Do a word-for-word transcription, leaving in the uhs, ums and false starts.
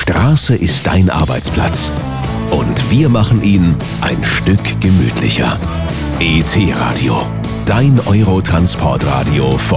Straße ist dein Arbeitsplatz. Und wir machen ihn ein Stück gemütlicher. E T-Radio, dein Eurotransportradio von